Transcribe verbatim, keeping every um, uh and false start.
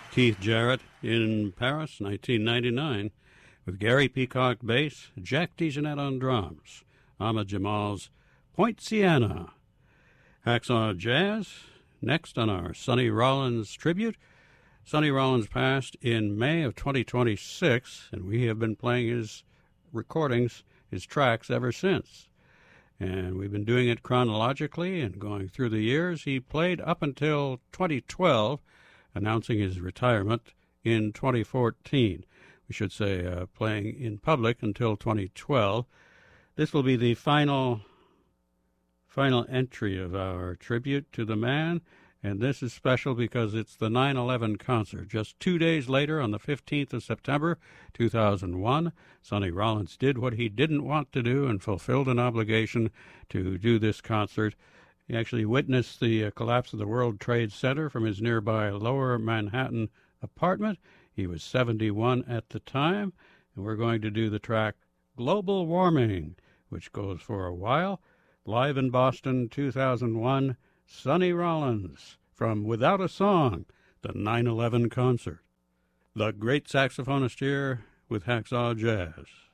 Keith Jarrett in Paris, nineteen ninety-nine, with Gary Peacock bass, Jack DeJohnette on drums, Ahmad Jamal's Poinciana. Hacksaw Jazz, next on our Sonny Rollins tribute. Sonny Rollins passed in May of twenty twenty-six, and we have been playing his recordings, his tracks, ever since. And we've been doing it chronologically and going through the years. He played up until twenty twelve, announcing his retirement in twenty fourteen. We should say uh, playing in public until twenty twelve. This will be the final, final entry of our tribute to the man. And this is special because it's the nine eleven concert. Just two days later, on the fifteenth of September, two thousand one, Sonny Rollins did what he didn't want to do and fulfilled an obligation to do this concert. He actually witnessed the uh, collapse of the World Trade Center from his nearby Lower Manhattan apartment. He was seventy-one at the time, and we're going to do the track Global Warming, which goes for a while. Live in Boston, two thousand one, Sonny Rollins from Without a Song, the nine eleven concert. The great saxophonist here with Hacksaw Jazz.